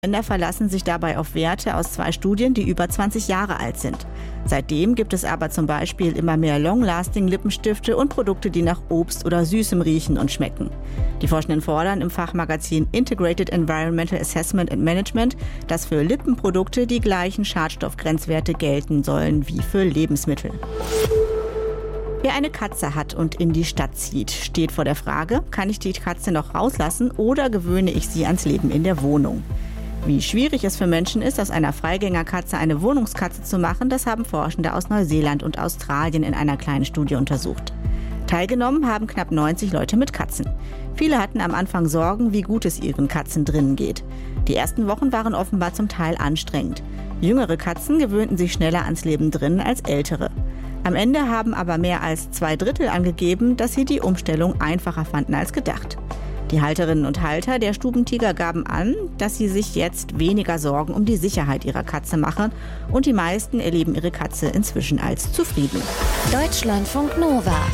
Länder verlassen sich dabei auf Werte aus 2 Studien, die über 20 Jahre alt sind. Seitdem gibt es aber zum Beispiel immer mehr Long-Lasting-Lippenstifte und Produkte, die nach Obst oder Süßem riechen und schmecken. Die Forschenden fordern im Fachmagazin Integrated Environmental Assessment and Management, dass für Lippenprodukte die gleichen Schadstoffgrenzwerte gelten sollen wie für Lebensmittel. Wer eine Katze hat und in die Stadt zieht, steht vor der Frage, kann ich die Katze noch rauslassen oder gewöhne ich sie ans Leben in der Wohnung? Wie schwierig es für Menschen ist, aus einer Freigängerkatze eine Wohnungskatze zu machen, das haben Forschende aus Neuseeland und Australien in einer kleinen Studie untersucht. Teilgenommen haben knapp 90 Leute mit Katzen. Viele hatten am Anfang Sorgen, wie gut es ihren Katzen drinnen geht. Die ersten Wochen waren offenbar zum Teil anstrengend. Jüngere Katzen gewöhnten sich schneller ans Leben drinnen als ältere. Am Ende haben aber mehr als 2/3 angegeben, dass sie die Umstellung einfacher fanden als gedacht. Die Halterinnen und Halter der Stubentiger gaben an, dass sie sich jetzt weniger Sorgen um die Sicherheit ihrer Katze machen und die meisten erleben ihre Katze inzwischen als zufrieden. Deutschlandfunk Nova